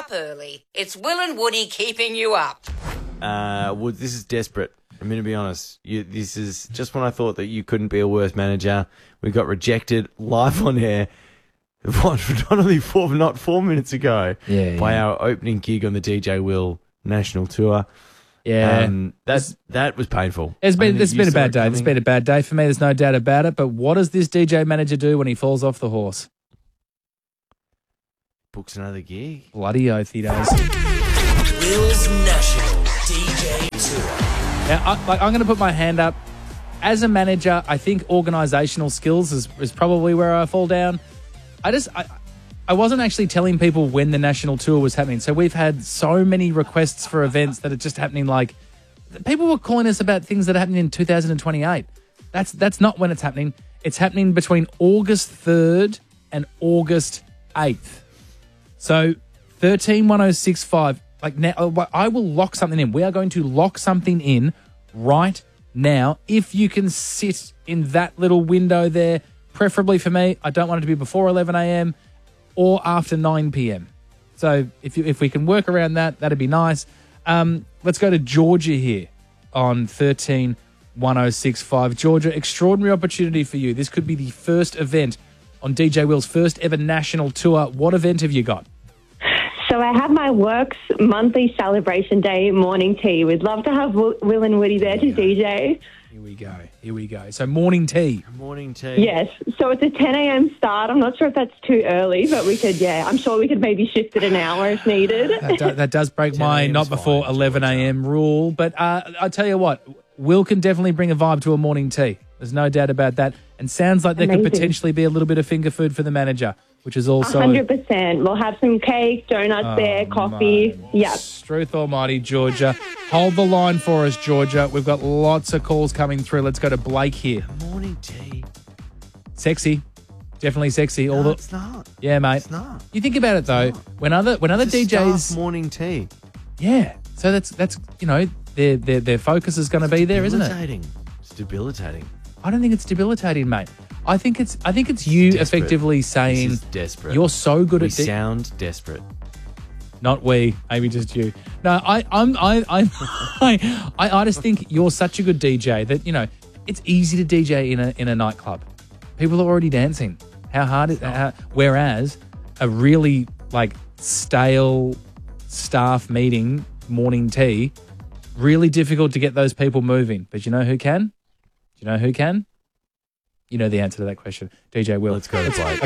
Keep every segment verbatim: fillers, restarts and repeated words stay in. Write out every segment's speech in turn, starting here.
up early. It's Will and Woody keeping you up. Uh, well, this is desperate. I'm going to be honest. You, this is just when I thought that you couldn't be a worse manager. We got rejected live on air. What, not only four, not four minutes ago, Yeah, by yeah. our opening gig on the D J Will National Tour. Yeah. Um, that's, that was painful. It's I been, mean, it's you been a saw bad it day. It's coming. been a bad day for me. There's no doubt about it. But what does this D J manager do when he falls off the horse? Books another gig. Bloody oath he does. Will's National D J Tour. Now, I, like, I'm going to put my hand up. As a manager, I think organisational skills is, is probably where I fall down. I just... I, I wasn't actually telling people when the national tour was happening. So we've had so many requests for events that are just happening. Like, people were calling us about things that are happening in two thousand twenty-eight. That's that's not when it's happening. It's happening between August third and August eighth. So thirteen one oh six five. Like, now, I will lock something in. We are going to lock something in right now. If you can sit in that little window there, preferably for me, I don't want it to be before eleven a.m. or after nine p.m. So if you, if we can work around that, that'd be nice. Um, let's go to Georgia here on thirteen one oh six five. Georgia, extraordinary opportunity for you. This could be the first event on D J Will's first ever national tour. What event have you got? So I have my work's monthly celebration day morning tea. We'd love to have Will Will and Woody there to D J. Here we go. Here we go. So morning tea. Morning tea. Yes. So it's a ten a.m. start. I'm not sure if that's too early, but we could, yeah, I'm sure we could maybe shift it an hour if needed. That, do, that does break my not before eleven a.m. rule. But uh, I'll tell you what, Will can definitely bring a vibe to a morning tea. There's no doubt about that. And sounds like there Amazing. could potentially be a little bit of finger food for the manager, which is also... one hundred percent. We'll have some cake, donuts Oh, there, coffee. Yep. Truth almighty, Georgia. Hold the line for us, Georgia. We've got lots of calls coming through. Let's go to Blake here. Morning tea. Sexy. Definitely sexy. All No, the, it's not. Yeah, mate. It's not. You think about it, though. When other when other It's a D Js... staff morning tea. Yeah. So that's, that's you know, their, their, their focus is going to be there, isn't it? Debilitating. It's debilitating. I don't think it's debilitating, mate. I think it's I think it's you Desperate. effectively saying This is desperate. you're so good we at de- sound desperate. Not we, maybe just you. No, I I'm I I I, I I just think you're such a good D J that, you know, it's easy to D J in a in a nightclub. People are already dancing. How hard is how, whereas a really like stale staff meeting, morning tea, really difficult to get those people moving. But you know who can? Do you know who can? You know the answer to that question. D J Will. Let's go to Blake.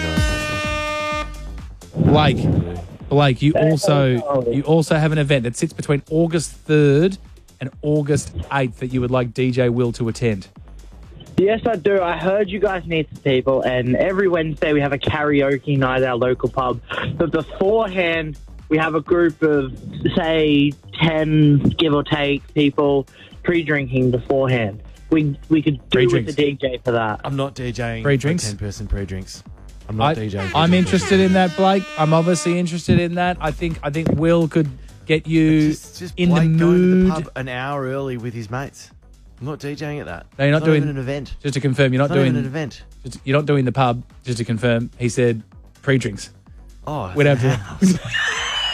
Okay. Blake. Blake, you also you also have an event that sits between August third and August eighth that you would like D J Will to attend. Yes, I do. I heard you guys need some people, and every Wednesday we have a karaoke night at our local pub. But beforehand, we have a group of, say, ten, give or take, people pre-drinking beforehand. We we could do with Pre-drinks. the D J for that. I'm not DJing Pre-drinks? for ten-person pre-drinks. I'm not I, DJing. I'm interested in that, Blake. I'm obviously interested in that. I think I think Will could get you Just, just in the Blake going to mood. the pub an hour early with his mates. I'm not DJing at that. No, you're not It's doing even an event. Just to confirm, you're not It's not doing even an event. Just, you're not doing the pub. Just to confirm, he said pre-drinks. Oh, We'd have it's to- a house.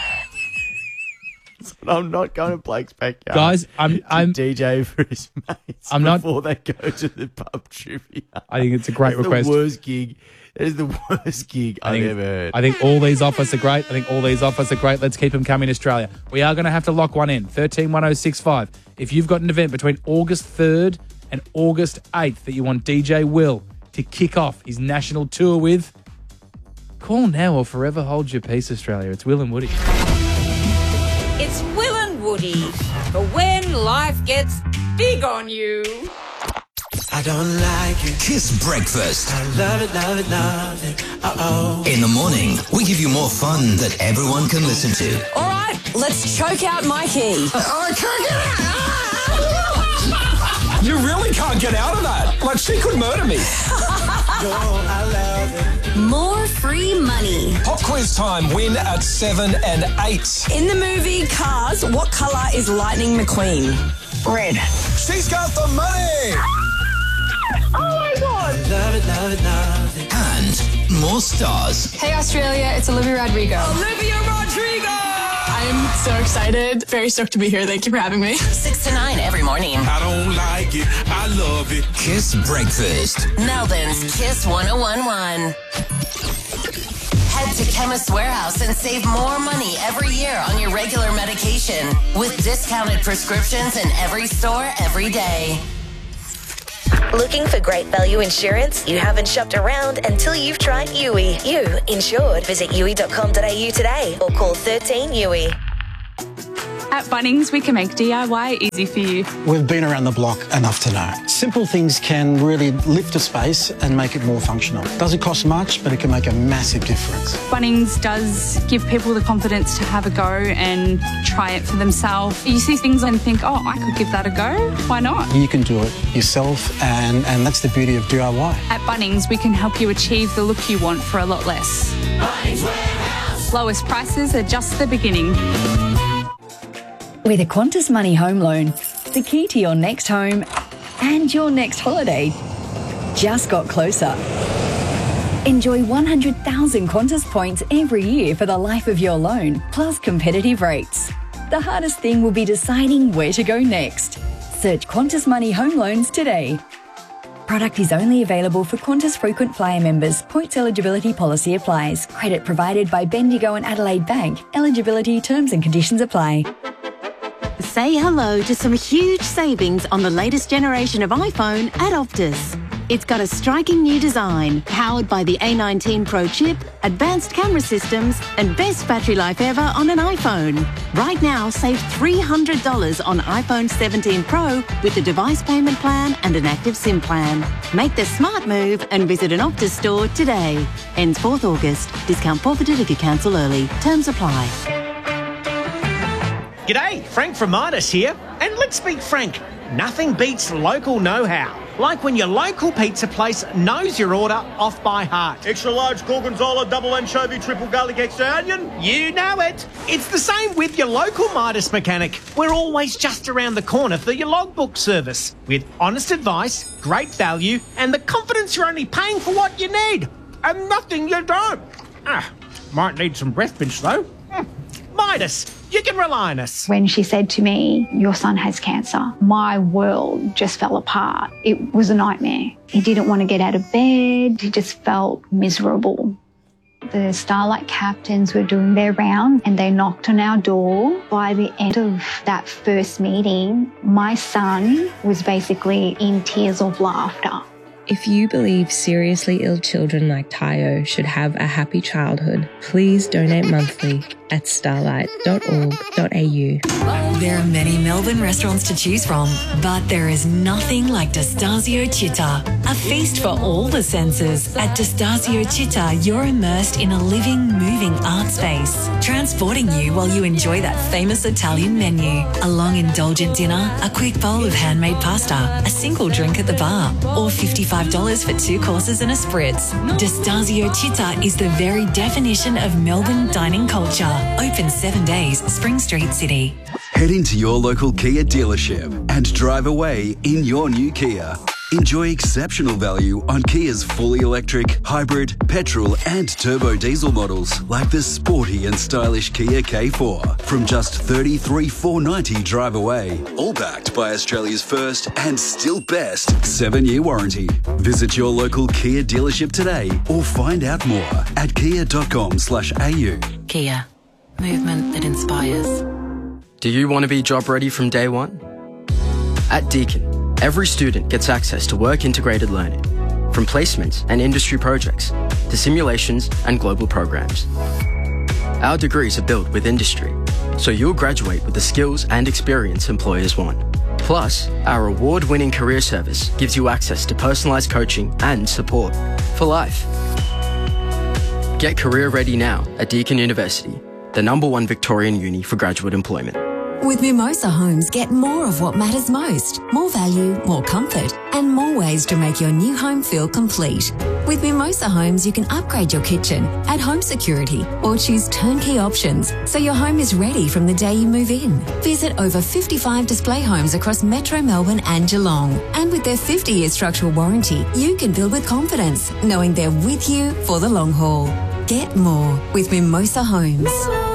I'm not going to Blake's backyard. Guys, I'm to I'm D J for his mates I'm not- before they go to the pub trivia. I think it's a great That's request. The worst gig. That is the worst gig I I've think, ever heard. I think all these offers are great. I think all these offers are great. Let's keep them coming, Australia. We are going to have to lock one in. thirteen one oh six five. If you've got an event between August third and August eighth that you want D J Will to kick off his national tour with, call now or forever hold your peace, Australia. It's Will and Woody. It's Will and Woody for when life gets big on you. I don't like it. Kiss Breakfast. I love it, love it, love it. Uh-oh. In the morning, we give you more fun that everyone can listen to. All right, let's choke out Mikey. Oh, I can't get it. You really can't get out of that. Like, she could murder me. Oh, I love it. More free money. Pop quiz time. Win at seven and eight. In the movie Cars, what colour is Lightning McQueen? Red. She's got the money. Oh, my God. Love it, love it, love it. And more stars. Hey Australia, it's Olivia Rodrigo. Olivia Rodrigo! I'm so excited. Very stoked to be here. Thank you for having me. six to nine every morning. I don't like it. I love it. Kiss Breakfast. Melbourne's Kiss one oh one point one. Head to Chemist Warehouse and save more money every year on your regular medication with discounted prescriptions in every store every day. Looking for great value insurance? You haven't shopped around until you've tried U I. You insured. Visit U I dot com dot a u today or call thirteen U I. At Bunnings, we can make D I Y easy for you. We've been around the block enough to know. Simple things can really lift a space and make it more functional. Doesn't cost much, but it can make a massive difference. Bunnings does give people the confidence to have a go and try it for themselves. You see things and think, oh, I could give that a go. Why not? You can do it yourself, and, and that's the beauty of D I Y. At Bunnings, we can help you achieve the look you want for a lot less. Bunnings Warehouse. Lowest prices are just the beginning. With a Qantas Money home loan, the key to your next home and your next holiday just got closer. Enjoy one hundred thousand Qantas points every year for the life of your loan, plus competitive rates. The hardest thing will be deciding where to go next. Search Qantas Money home loans today. Product is only available for Qantas frequent flyer members. Points eligibility policy applies. Credit provided by Bendigo and Adelaide Bank. Eligibility terms and conditions apply. Say hello to some huge savings on the latest generation of iPhone at Optus. It's got a striking new design, powered by the A nineteen Pro chip, advanced camera systems, and best battery life ever on an iPhone. Right now, save three hundred dollars on iPhone seventeen Pro with a device payment plan and an active SIM plan. Make the smart move and visit an Optus store today. Ends fourth August. Discount forfeited if you cancel early. Terms apply. G'day, Frank from Midas here. And let's be frank, nothing beats local know-how. Like when your local pizza place knows your order off by heart. Extra large gorgonzola, double anchovy, triple garlic, extra onion. You know it. It's the same with your local Midas mechanic. We're always just around the corner for your logbook service. With honest advice, great value, and the confidence you're only paying for what you need. And nothing you don't. Ah, might need some breath mints though. Mm. Midas, you can rely on us. When she said to me, your son has cancer, my world just fell apart. It was a nightmare. He didn't want to get out of bed. He just felt miserable. The Starlight captains were doing their round and they knocked on our door. By the end of that first meeting, my son was basically in tears of laughter. If you believe seriously ill children like Tayo should have a happy childhood, please donate monthly at starlight dot org dot a u. There are many Melbourne restaurants to choose from, but there is nothing like Destasio Città, a feast for all the senses. At Destasio Città, you're immersed in a living, moving art space, transporting you while you enjoy that famous Italian menu, a long indulgent dinner, a quick bowl of handmade pasta, a single drink at the bar, or fifty-five dollars for two courses and a spritz. Destasio Città is the very definition of Melbourne dining culture. Open seven days, Spring Street, City. Head into your local Kia dealership and drive away in your new Kia. Enjoy exceptional value on Kia's fully electric, hybrid, petrol and turbo diesel models like the sporty and stylish Kia K four from just thirty-three thousand four hundred ninety dollars drive away. All backed by Australia's first and still best seven-year warranty. Visit your local Kia dealership today or find out more at kia dot com slash a u. Kia. Movement that inspires. Do you want to be job ready from day one? At Deakin, every student gets access to work-integrated learning, from placements and industry projects to simulations and global programs. Our degrees are built with industry, so you'll graduate with the skills and experience employers want. Plus, our award-winning career service gives you access to personalised coaching and support for life. Get career ready now at Deakin University, the number one Victorian uni for graduate employment. With Mimosa Homes, get more of what matters most. More value, more comfort, and more ways to make your new home feel complete. With Mimosa Homes, you can upgrade your kitchen, add home security, or choose turnkey options so your home is ready from the day you move in. Visit over fifty-five display homes across Metro Melbourne and Geelong. And with their fifty-year structural warranty, you can build with confidence, knowing they're with you for the long haul. Get more with Mimosa Homes.